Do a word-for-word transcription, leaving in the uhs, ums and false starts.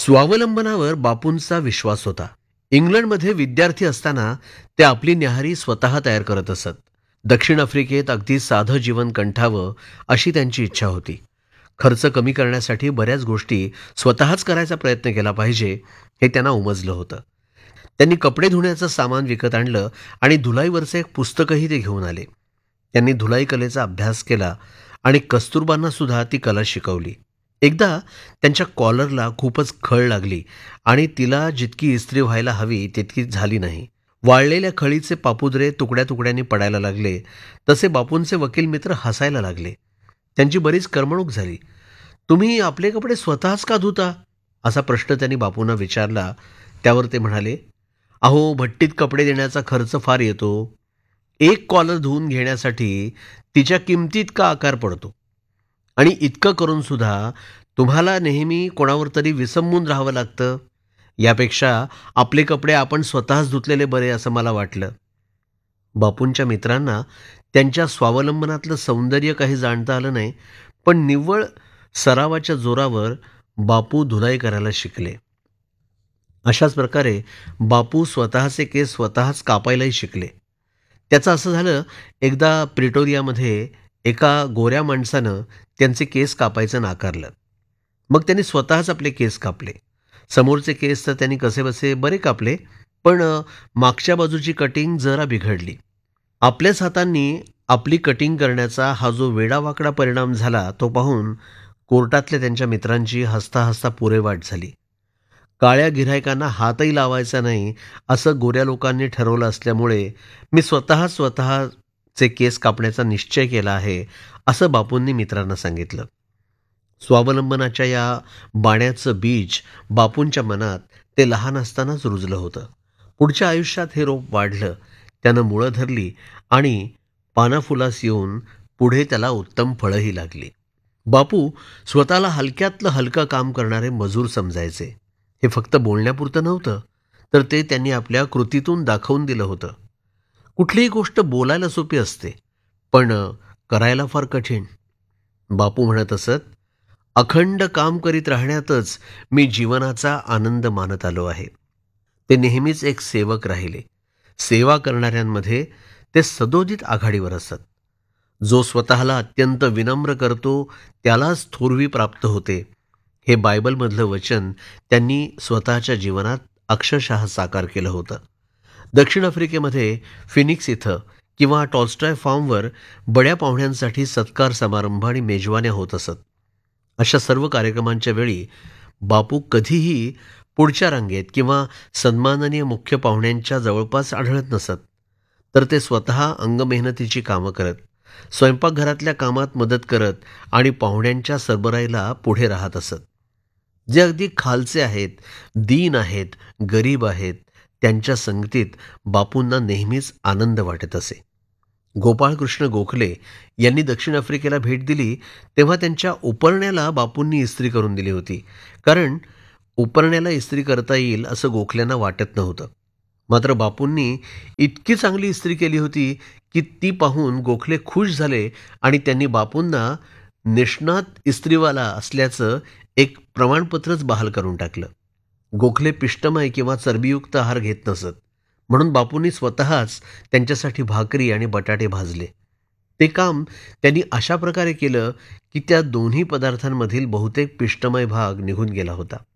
स्वावलंबनावर बापूंचा विश्वास होता. इंग्लंडमध्ये विद्यार्थी असताना ते आपली न्याहारी स्वतः तयार करत असत. दक्षिण आफ्रिकेत अगदी साधं जीवन कंठावं अशी त्यांची इच्छा होती. खर्च कमी करण्यासाठी बऱ्याच गोष्टी स्वतःच करायचा प्रयत्न केला पाहिजे हे त्यांना उमजलं होतं. त्यांनी कपडे धुण्याचं सामान विकत आणलं आणि धुलाईवरचं एक पुस्तकही ते घेऊन आले. त्यांनी धुलाई कलेचा अभ्यास केला आणि कस्तुरबांना सुद्धा ती कला शिकवली. एकदा त्यांच्या कॉलरला खूपच खळ लागली आणि तिला जितकी इस्त्री व्हायला हवी तितकी झाली नाही. वाळलेल्या खळीचे पापुद्रे तुकड्या तुकड्यांनी पडायला लागले. तसे बापूंचे वकील मित्र हसायला लागले. त्यांची बरीच करमणूक झाली. तुम्ही आपले कपडे स्वतःच का धुता असा प्रश्न त्यांनी बापूंना विचारला. त्यावर ते म्हणाले, अहो, भट्टीत कपडे देण्याचा खर्च फार येतो. एक कॉलर धुवून घेण्यासाठी तिच्या किमतीत का आकार पडतो आणि इतकं करून सुद्धा तुम्हाला नेहमी कोणावर तरी विसंबून राहावं लागतं. यापेक्षा आपले कपडे आपण स्वतःच धुतलेले बरे असं मला वाटलं. बापूंच्या मित्रांना त्यांच्या स्वावलंबनातलं सौंदर्य काही जाणता आलं नाही, पण निव्वळ सरावाच्या जोरावर बापू धुलाई करायला शिकले. अशाच प्रकारे बापू स्वतःचे केस स्वतःच कापायलाही शिकले. त्याचं असं झालं, एकदा प्रिटोरियामध्ये एका गोऱ्या माणसानं त्यांचे केस कापायचं नाकारलं. मग त्यांनी स्वतःच आपले केस कापले. समोरचे केस तर त्यांनी कसेबसे बरे कापले, पण मागच्या बाजूची कटिंग जरा बिघडली. आपल्याच हातांनी आपली कटिंग करण्याचा हा जो वेडावाकडा परिणाम झाला तो पाहून कोर्टातल्या त्यांच्या मित्रांची हसता हसता पुरेवाट झाली. काळ्या गिऱ्हाईकांना हातही लावायचा नाही असं गोऱ्या लोकांनी ठरवलं असल्यामुळे मी स्वतः स्वतःचे केस कापण्याचा निश्चय केला आहे असं बापूंनी मित्रांना सांगितलं. स्वावलंबनाच्या या बाण्याचं बीज बापूंच्या मनात ते लहान असतानाच रुजलं होतं. पुढच्या आयुष्यात हे रोप वाढलं, त्यानं मुळं धरली आणि पानाफुलास येऊन पुढे त्याला उत्तम फळंही लागली. बापू स्वतःला हलक्यातलं हलकं काम करणारे मजूर समजायचे. हे फक्त बोलण्यापुरतं नव्हतं, तर ते त्यांनी आपल्या कृतीतून दाखवून दिलं होतं. कुठलीही गोष्ट बोलायला सोपी असते, पण करायला फार कठीण. बापू म्हणत असत, अखंड काम करीत राहण्यातच मी जीवनाचा आनंद मानत आलो आहे. ते नेहमीच एक सेवक राहिले. सेवा करणाऱ्यांमध्ये ते सदोदित आघाडीवर असत. जो स्वतःला अत्यंत विनम्र करतो त्यालाच थोरवी प्राप्त होते, हे बायबलमधलं वचन त्यांनी स्वतःच्या जीवनात अक्षरशः साकार केलं होतं. दक्षिण आफ्रिकेमध्ये फिनिक्स इथं किंवा टॉल्स्टॉय फार्मवर बड्या पाहुण्यांसाठी सत्कार समारंभ आणि मेजवान्या होत असत. अशा सर्व कार्यक्रमांच्या वेळी बापू कधीही पुढच्या रांगेत किंवा सन्माननीय मुख्य पाहुण्यांच्या जवळपास आढळत नसत, तर ते स्वतः अंगमेहनतीची कामं करत, स्वयंपाकघरातल्या कामात मदत करत आणि पाहुण्यांच्या सरबराईला पुढे राहत असत. जे अगदी खालचे आहेत, दीन आहेत, गरीब आहेत, त्यांच्या संगतीत बापूंना नेहमीच आनंद वाटत असे. गोपाळकृष्ण गोखले यांनी दक्षिण आफ्रिकेला भेट दिली तेव्हा त्यांच्या उपरण्याला बापूंनी इस्त्री करून दिली होती, कारण उपरण्याला इस्त्री करता येईल असं गोखल्यांना वाटत नव्हतं. मात्र बापूंनी इतकी चांगली इस्त्री केली होती की ती पाहून गोखले खुश झाले आणि त्यांनी बापूंना निष्णात इस्त्रीवाला असल्याचं एक प्रमाणपत्रच बहाल करून टाकलं. गोखले पिष्टमय किंवा चरबीयुक्त आहार घेत नसत, म्हणून बापूंनी स्वतःच त्यांच्यासाठी भाकरी आणि बटाटे भाजले. ते काम त्यांनी अशा प्रकारे केलं की त्या दोन्ही पदार्थांमधील बहुतेक पिष्टमय भाग निघून गेला होता.